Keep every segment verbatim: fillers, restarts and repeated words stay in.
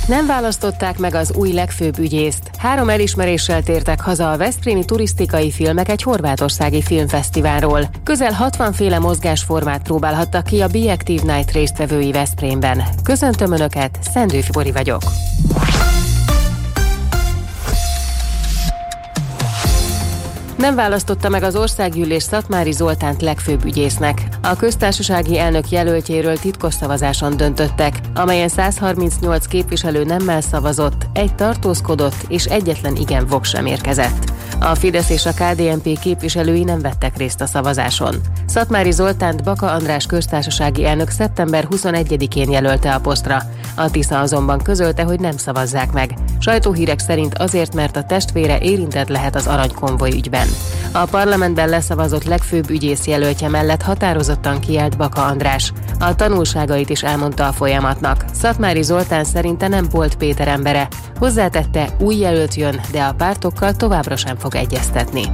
Nem választották meg az új legfőbb ügyészt. Három elismeréssel tértek haza a veszprémi turisztikai filmek egy horvátországi filmfesztiválról. Közel hatvan féle mozgásformát próbálhattak ki a Be Active Night résztvevői Veszprémben. Köszöntöm Önöket, Szendőfi Bori vagyok. Nem választotta meg az országgyűlés Szatmári Zoltánt legfőbb ügyésznek. A köztársasági elnök jelöltjéről titkos szavazáson döntöttek, amelyen száz harmincnyolc képviselő nemmel szavazott, egy tartózkodott és egyetlen igen vok sem érkezett. A Fidesz és a ká dé en pé képviselői nem vettek részt a szavazáson. Szatmári Zoltánt Baka András köztársasági elnök szeptember huszonegyedikén jelölte a posztra. A Tisza azonban közölte, hogy nem szavazzák meg. Sajtóhírek szerint azért, mert a testvére érintett lehet az aranykonvoj ügyben. A parlamentben leszavazott legfőbb ügyész jelöltje mellett határozottan kiállt Baka András. A tanulságait is elmondta a folyamatnak. Szatmári Zoltán szerinte nem Polt Péter embere. Hozzátette, új jelölt jön, de a pártokkal továbbra sem fog egyeztetni.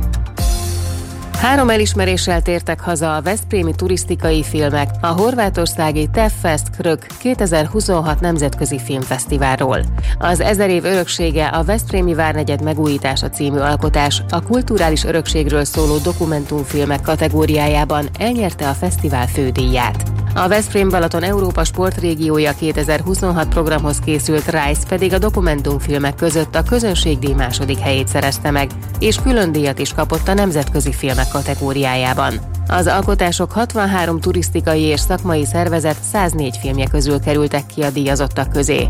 Három elismeréssel tértek haza a veszprémi turisztikai filmek a horvátországi TEFFest Krk kétezer-huszonhat nemzetközi filmfesztiválról. Az ezer év öröksége a Veszprémi Várnegyed megújítása című alkotás a kulturális örökségről szóló dokumentumfilmek kategóriájában elnyerte a fesztivál fődíját. A Veszprém-Balaton Európa sportrégiója kétezer-huszonhat programhoz készült Rise pedig a dokumentumfilmek között a közönségdíj második helyét szerezte meg, és külön díjat is kapott a nemzetközi filmek kategóriájában. Az alkotások hatvanhárom turisztikai és szakmai szervezet száznégy filmje közül kerültek ki a díjazottak közé.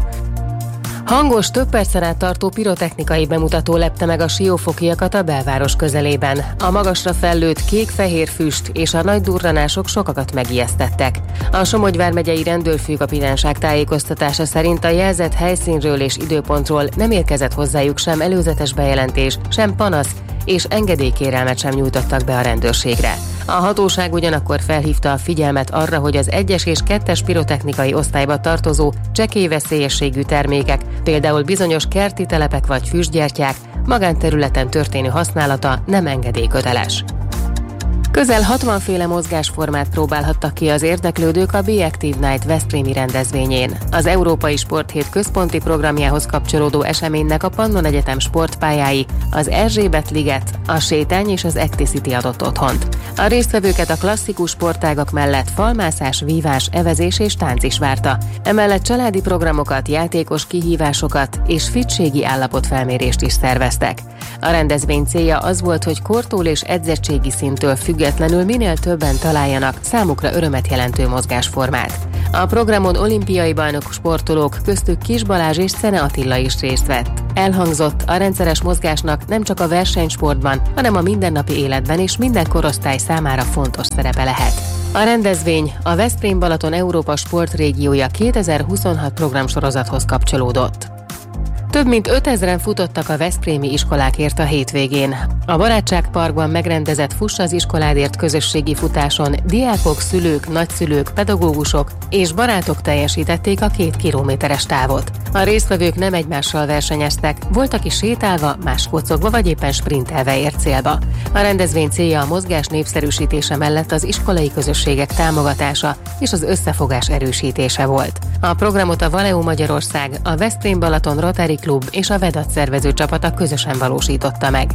Hangos, több percen át tartó pirotechnikai bemutató lepte meg a siófokiakat a belváros közelében. A magasra fellőtt kék-fehér füst és a nagy durranások sokakat megijesztettek. A Somogy vármegyei rendőrfőkapitányság tájékoztatása szerint a jelzett helyszínről és időpontról nem érkezett hozzájuk sem előzetes bejelentés, sem panasz, és engedélykérelmet sem nyújtottak be a rendőrségre. A hatóság ugyanakkor felhívta a figyelmet arra, hogy az egyes és kettes pirotechnikai osztályba tartozó csekély veszélyességű termékek, például bizonyos kerti telepek vagy füstgyertyák, magánterületen történő használata nem engedélyköteles. Közel hatvan féle mozgásformát próbálhattak ki az érdeklődők a Be Active Night veszprémi rendezvényén. Az Európai Sporthét központi programjához kapcsolódó eseménynek a Pannon Egyetem sportpályái, az Erzsébet liget, a Sétány és az Acticity adott otthont. A résztvevőket a klasszikus sportágak mellett falmászás, vívás, evezés és tánc is várta. Emellett családi programokat, játékos kihívásokat és fittségi állapotfelmérést is szerveztek. A rendezvény célja az volt, hogy kortól és edzettségi szinttől függetlenül minél többen találjanak számukra örömet jelentő mozgásformát. A programon olimpiai bajnok sportolók, köztük Kis Balázs és Szene Attila is részt vett. Elhangzott, a rendszeres mozgásnak nem csak a versenysportban, hanem a mindennapi életben és minden korosztály számára fontos szerepe lehet. A rendezvény a Veszprém-Balaton Európa sportrégiója kétezer-huszonhat programsorozathoz kapcsolódott. Több mint ötezren futottak a veszprémi iskolákért a hétvégén. A Barátságparkban megrendezett Fuss az iskoládért közösségi futáson diákok, szülők, nagyszülők, pedagógusok és barátok teljesítették a két kilométeres távot. A résztvevők nem egymással versenyeztek, volt, aki sétálva, más kocogva vagy éppen sprintelve ért célba. A rendezvény célja a mozgás népszerűsítése mellett az iskolai közösségek támogatása és az összefogás erősítése volt. A programot a Valeo Magyarország, a Veszprém-Balaton Rotary Klub és a Vedat szervező csapata közösen valósította meg.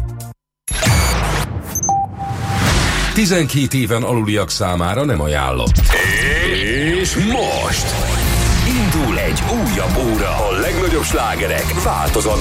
tizenkét éven aluliak számára nem ajánlott. És most indul egy újabb óra a legnagyobb slágerek változatlan